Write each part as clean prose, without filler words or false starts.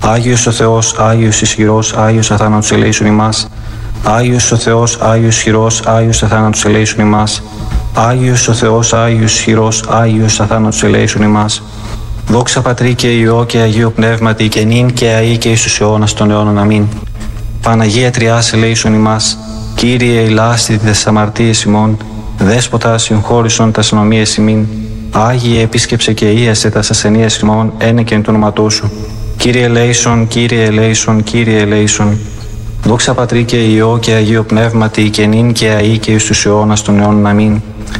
Άγιος ο Θεός, Άγιος ισχυρός, Άγιος αθάνατος ελέησον ημάς. Άγιος ο Θεός, Άγιος ισχυρός, Άγιος αθάνατος ελέησον ημάς. Άγιος ο Θεός, Άγιος ισχυρός, Άγιος αθάνατος ελέησον ημάς. Δόξα Πατρί και Υιό και Αγίο Πνεύματι και νυν και αεί και εις τους αιώνας των αιώνων. Αμήν. Παναγία Τριάς ελέησον ημάς. Κύριε ηλάστη τες αμαρτίες ημών, Δέσποτα συγχώρησον τας ανομίες ημίν. Άγιε επίσκεψε και ίασε τας ασθενείας ημών, ένεκεν του όνοματός σου. Κύριε ελέησον, Κύριε ελέησον, Κύριε ελέησον. Δόξα Πατρί και Υιό και Αγίο Πνεύματι και νυν και αεί και εις τους αιώνας των αιώνων. Αμήν.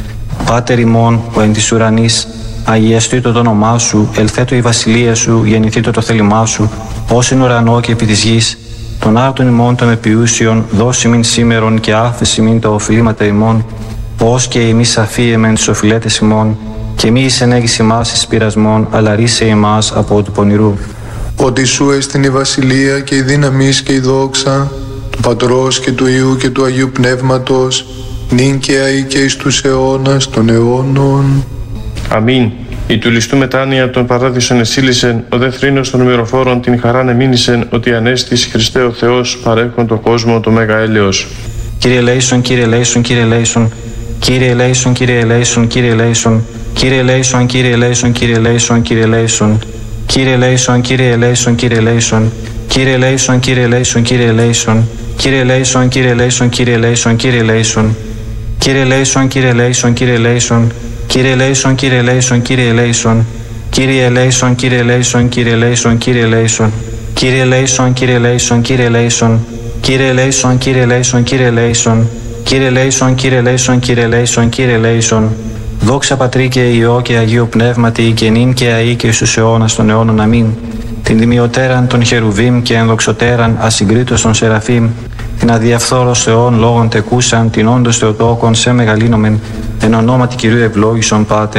Πάτερ ημών, ο εν της ουρανής, αγιαστήτω το όνομά σου, ελθέτω η βασιλεία σου, γεννηθήτω το θέλημά σου, ως εν ουρανό και επί της γης. Των άρτων ημών των επιούσιων, δώσει μην σήμερον και άφεση μην τα οφειλήματα ημών, ως και εμείς αφίεμεν τις οφειλέτες ημών, και μη εισενέγεις ημάς εις πειρασμών, αλλά ρίσε ημάς από του πονηρού. Ότι σου έστειν η βασιλεία και η δύναμις και η δόξα, του Πατρός και του Υιού και του Αγίου Πνεύματος, νυν και αεί και εις τους αιώνας των αιώνων. Αμήν. Η του ληστού μετάνοια των παράδεισων εσύλισεν, ο δε θρήνος των μυροφόρων την χαράν εμήνησεν, ότι ανέστης Χριστέ ο Θεός παρέχον το κόσμο το μέγα έλεος. Κύριε ελέησον, Κύριε ελέησον, Κύριε ελέησον. Κύριε ελέησον, Κύριε ελέησον, Κύριε ελέησον. Κύριε ελέησον, Κύριε ελέησον, Κύριε ελέησον, Κύριε ελέησον. Κύριε ελέησον, Κύριε ελέησον, Κύριε ελέησον. Κύριε ελέησον, Κύριε ελέησον, Κύριε ελέησον. Κύριε ελέησον, Κύριε ελέησον, Κύριε ελέησον, Κύριε ελέησον. Κύριε ελέησον, Κύριε ελέησον, Κύριε ελέησον. Κύριε ελέησον, Κύριε ελέησον, Κύριε ελέησον. Κύριε ελέησον, Κύριε ελέησον, Κύριε ελέησον, Κύριε ελέησον. Κύριε ελέησον, Κύριε ελέησον, Κύριε ελέησον. Κύριε ελέησον, Κύριε ελέησον, Κύριε ελέησον. Κύριε ελέησον, Κύριε ελέησον, Κύριε ελέησον, Κύριε ελέησον. Δόξα Πατρί και Υιό και Αγίου Πνεύματι και νυν και αεί και εις τους αιώνας των αιώνων. Αμήν. Την τιμιωτέραν των χερουβίμ και ενδοξωτέραν ασυγκρίτως των σεραφείμ, την αδιαφθόρος Θεόν λόγων τεκούσαν, την όντως Θεοτόκον σε μεγαλύνομεν, εν ονόματι Κυρίου ευλόγησον Πάτερ.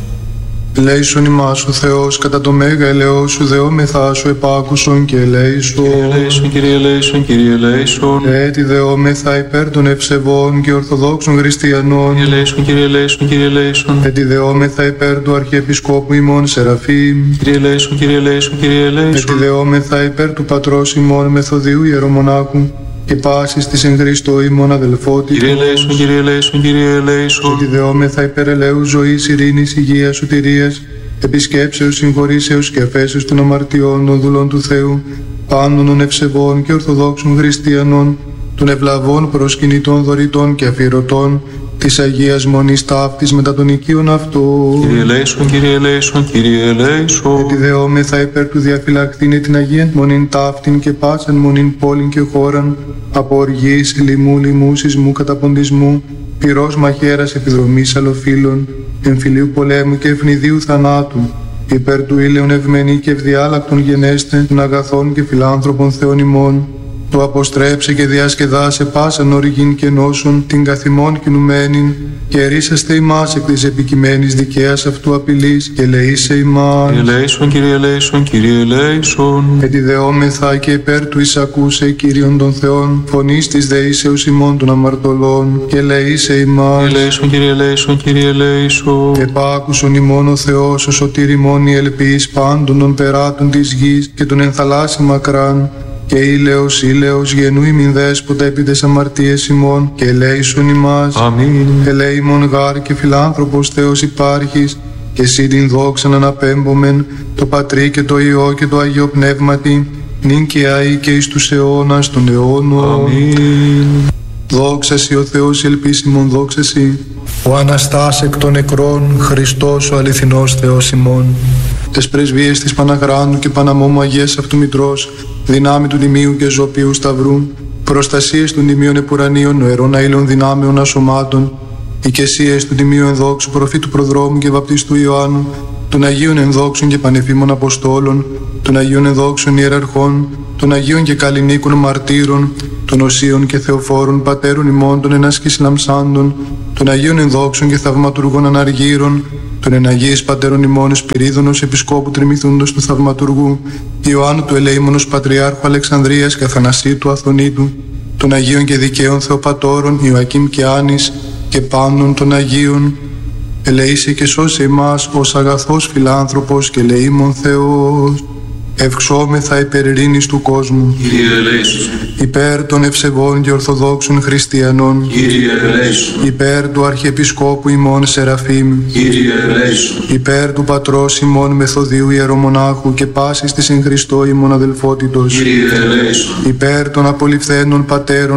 Ελέησον ημάς ο Θεός κατά το μέγα ελεός σου, δεόμεθά σου επάκουσον και ελέησον. Κύριε ελέησον, Κύριε ελέησον, Κύριε ελέησον. Έτσι δεόμεθα υπέρ των ευσεβών και ορθοδόξων χριστιανών. Κύριε ελέησον, Κύριε ελέησον, Κύριε ελέησον. Έτσι δεόμεθα υπέρ του Αρχιεπισκόπου ημών Σεραφείμ. Κύριε ελέησον, Κύριε ελέησον, Κύριε ελέησον. Έτσι δεόμεθα υπέρ του Πατρός ημών Μεθοδίου Ιερομονάχου και πάσης της εν Χριστώ ημών αδελφότητος. Κύριε ελέησον, Κύριε ελέησον, Κύριε ελέησον. Έτσι δεόμεθα υπέρ ελέους ζωής, ειρήνης, υγείας, σωτηρίας, επισκέψεως, συγχωρήσεως και αφέσεως των αμαρτιών των δούλων του Θεού, πάντων των ευσεβών και ορθοδόξων χριστιανών, των ευλαβών προσκυνητών δωρητών και αφιερωτών, της Αγίας Μονής ταύτης μετά των οικείων αυτών. Κύριε ελέησον, Κύριε ελέησον, Κύριε ελέησον. Έτσι δεόμεθα υπέρ του διαφυλαχθήνε την Αγίαν Μονήν ταύτην και πάσαν μονήν πόλην και χώραν, από οργής, λοιμού, λοιμού, σεισμού, καταποντισμού, πυρός μαχαίρας, επιδρομής αλλοφύλων, εμφυλίου πολέμου και ευνηδίου θανάτου, υπέρ του ήλαιον ευμένη και ευδιάλακτον γενέστε, των αγαθών και φιλάνθρωπων Θεών ημών, του αποστρέψε και διασκεδάσε πάσαν οργήν και νόσον, την καθημών κινουμένην, και ρίσαστε ημάς εκ της επικειμένης δικαίας αυτού απειλής, και λεήσε ημάς. Κύριε ελέησον, Κύριε ελέησον, Κύριε ελέησον. Ετιδεόμεθα και υπέρ του εισακούσε Κύριον των Θεών, φωνής της δεήσεως ημών των αμαρτωλών, και λεήσε ημάς. Κύριε ελέησον, Κύριε ελέησον, Κύριε ελέησον. Επάκουσον ημών ο Θεός, ο σωτήρ ημών η ελπίς πάντων των περάτων της γης και των ενθαλάσσι μακράν, και ήλαιος γεννού ημιν δέσποτα επί τες αμαρτίες ημών, και ελέησον ημάς. Αμήν. Ελέημον γάρ και φιλάνθρωπος Θεός υπάρχεις, και εσύ την δόξαν αναπέμπομεν, το Πατρί και το Υιό και το Αγίο Πνεύματι, νυν και αεί και εις τους αιώνας των αιώνων. Αμήν. Δόξα σοι ο Θεός ελπίσιμον, δόξα σοι. Ο Αναστάς εκ των νεκρών, Χριστός ο αληθινός Θεός ημών. Τες πρεσβείες της Παναγράνου και Παναμόμου Αγίας αυτού Μητρός, δυνάμει του Τιμίου και Ζωπίου Σταυρού, προστασίες των Τιμίων Επουρανίων, νοερών αήλων δυνάμεων ασωμάτων, οικεσίες του Τιμίου Ενδόξου Προφήτου Προδρόμου και Βαπτιστού Ιωάννου, των Αγίων Ενδόξων και Πανεφήμων Αποστόλων, των Αγίων Ενδόξων Ιεραρχών, των Αγίων και Καλλινίκων Μαρτύρων, των Οσίων και Θεοφόρων Πατέρων ημών, των Ενάσκης Λαμψάντων, των Αγίων Ενδόξων και Θαυματουργών Αναργύρων, των Εναγίης Πατέρων ημών Σπυρίδωνος Επισκόπου Τριμηθούντος του Θαυματουργού, Ιωάννου του Ελεήμονος Πατριάρχου Αλεξανδρίας και Αθανασίου του Αθωνίτου, των Αγίων και Δικαίων Θεοπατώρων Ιωακήμ και Άνης και πάντων των Αγίων, ελεήσε και σώσε ημάς ως αγαθός φιλάνθρωπος και ελεήμων Θεός. Ευξόμεθα υπέρ ειρήνης του κόσμου. Κύριε ελέησον. Υπέρ των ευσεβών και ορθοδόξων χριστιανών. Κύριε ελέησον. Υπέρ του Αρχιεπισκόπου ημών Σεραφείμ. Κύριε ελέησον. Υπέρ του Πατρός ημών Μεθοδίου Ιερομονάχου και πάσης της εν Χριστώ ημών αδελφότητος. Κύριε ελέησον. Υπέρ των απολυφθένων πατέρων